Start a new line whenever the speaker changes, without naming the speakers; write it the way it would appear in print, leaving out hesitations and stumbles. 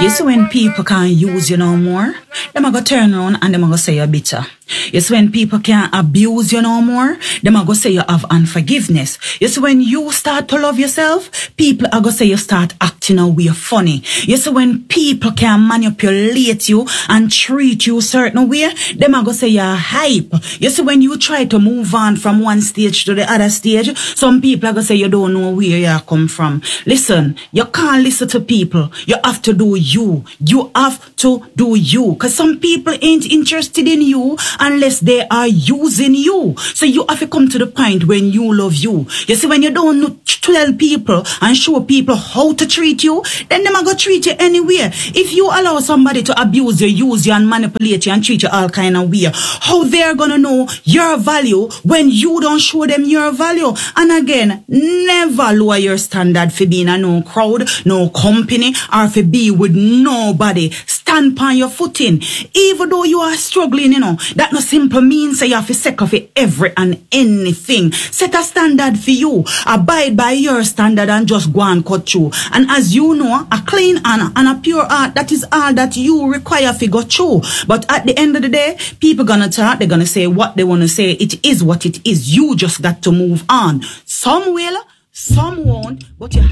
You see when people can't use you no more, them a go turn around and them a go say you're bitter. You see when people can't abuse you no more, them a go say you have unforgiveness. You see when you start to love yourself, people are go say you start acting a way funny. You see when people can manipulate you and treat you certain way, them a go say you're hype. You see when you try to move on from one stage to the other stage, some people are go say you don't know where you come from. Listen, you can't listen to people. You have to do you. You have to do you. Because some people ain't interested in you unless they are using you. So you have to come to the point when you love you. You see, when you don't tell people and show people how to treat you, then them are going to treat you anywhere. If you allow somebody to abuse you, use you and manipulate you and treat you all kind of way, how they're going to know your value when you don't show them your value? And again, never lower your standard for being a no crowd, no company, or for be with nobody. Stand on your footing. Even though you are struggling, that no simple means say you have to second for every and anything. Set a standard for you. Abide by your standard and just go and cut through. And as you know, a clean and a pure heart, that is all that you require to go through. But at the end of the day, people gonna talk, they're gonna say what they wanna say. It is what it is. You just got to move on. Some will, some won't, but you